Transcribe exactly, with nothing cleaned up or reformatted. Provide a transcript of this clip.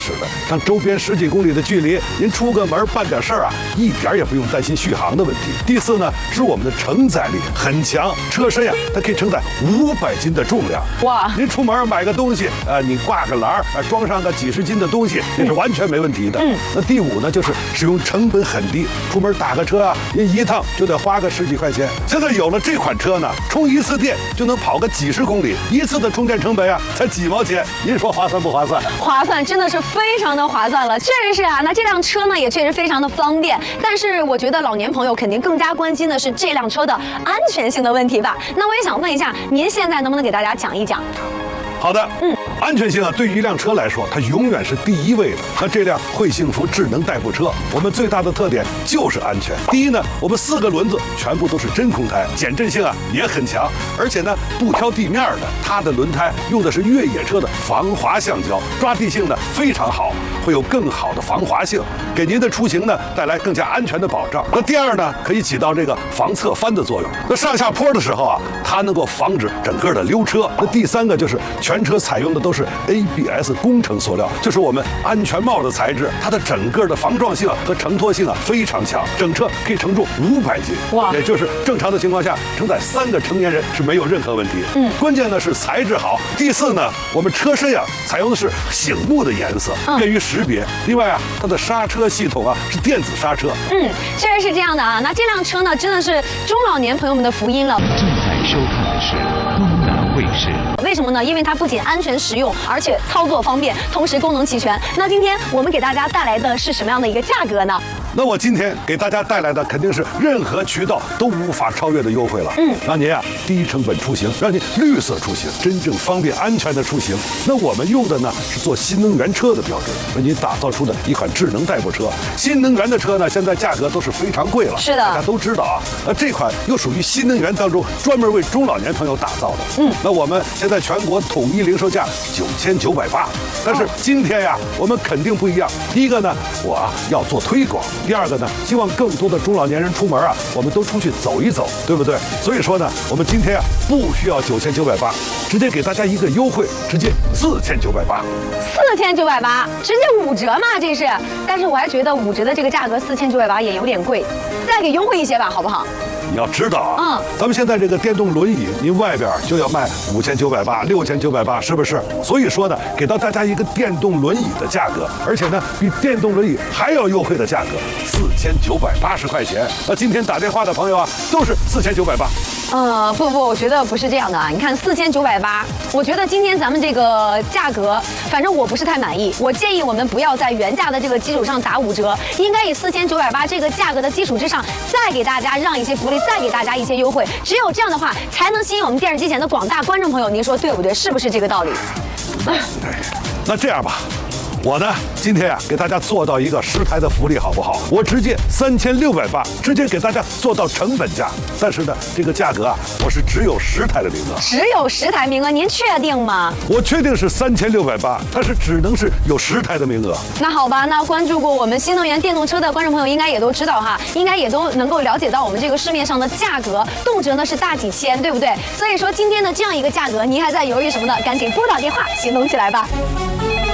是的，像周边十几公里的距离，您出个门办点事儿啊，一点也不用担心续航的问题。第四呢，是我们的承载力很强，车身呀、啊，它可以承载五百斤的重量。哇！您出门买个东西，呃，你挂个篮儿，呃，装上个几十斤的东西，这是完全没问题的。嗯。那第五呢，就是使用成本很低，出门打个车啊，您一趟就得花个十几块钱。现在有了这款车呢，充一次电就能跑个几十公里，一次的充电成本啊，才几毛钱，您说划算不划算？ 划算，真的是非常的划算了，确实是啊。那这辆车呢，也确实非常的方便，但是我觉得老年朋友肯定更加关心的是这辆车的安全性的问题吧。那我也想问一下，您现在能不能给大家讲一讲？ 好的，嗯，安全性啊，对于一辆车来说，它永远是第一位的。那这辆会幸福智能代步车，我们最大的特点就是安全。第一呢，我们四个轮子全部都是真空胎，减震性啊也很强，而且呢不挑地面的，它的轮胎用的是越野车的防滑橡胶，抓地性呢非常好，会有更好的防滑性，给您的出行呢带来更加安全的保障。那第二呢，可以起到这个防侧翻的作用。那上下坡的时候啊，它能够防止整个的溜车。那第三个就是全车采用的都是 A B S 工程塑料，就是我们安全帽的材质，它的整个的防撞性和承托性啊非常强，整车可以承重五百斤，哇，也就是正常的情况下承载三个成年人是没有任何问题。嗯，关键呢是材质好。第四呢，我们车身呀、啊、采用的是醒目的颜色，便于识别。另外啊，它的刹车系统啊是电子刹车。 嗯，确实是这样的啊。那这辆车呢，真的是中老年朋友们的福音了。 正在收看的是东南卫视。 为什么呢？因为它不仅安全实用，而且操作方便，同时功能齐全。那今天我们给大家带来的是什么样的一个价格呢？ 那我今天给大家带来的肯定是任何渠道都无法超越的优惠了。嗯，让您啊低成本出行，让您绿色出行，真正方便安全的出行。那我们用的呢是做新能源车的标准，为您打造出的一款智能代步车。新能源的车呢，现在价格都是非常贵了。 是的， 大家都知道啊。那这款又属于新能源当中专门为中老年朋友打造的。嗯，那我们现在全国统一零售价九千九百八，但是今天呀，我们肯定不一样。第一个呢，我啊要做推广。第二个呢，希望更多的中老年人出门啊，我们都出去走一走，对不对？所以说呢，我们今天啊不需要九千九百八，直接给大家一个优惠，直接四千九百八。 四千九百八，直接五折嘛，这是。但是我还觉得五折的这个价格四千九百八也有点贵，再给优惠一些吧，好不好？ 你要知道啊，嗯，咱们现在这个电动轮椅，您外边就要卖五千九百八、六千九百八，是不是？所以说呢，给到大家一个电动轮椅的价格，而且呢，比电动轮椅还要优惠的价格，四千九百八十块钱。那今天打电话的朋友啊，都是四千九百八。 呃，不不，我觉得不是这样的啊。你看四千九百八，我觉得今天咱们这个价格，反正我不是太满意。我建议我们不要在原价的这个基础上打五折，应该以四千九百八这个价格的基础之上，再给大家让一些福利，再给大家一些优惠。只有这样的话，才能吸引我们电视机前的广大观众朋友。您说对不对？是不是这个道理？ 对，那这样吧。我呢，今天啊，给大家做到一个十台的福利，好不好？我直接三千六百八，直接给大家做到成本价。但是呢，这个价格啊，我是只有十台的名额， 只有十台名额，您确定吗？ 我确定是三千六百八，但是只能是有十台的名额。 那好吧，那关注过我们新能源电动车的观众朋友应该也都知道哈，应该也都能够了解到我们这个市面上的价格，动辄呢是大几千，对不对？所以说今天的这样一个价格，您还在犹豫什么呢？赶紧拨打电话，行动起来吧。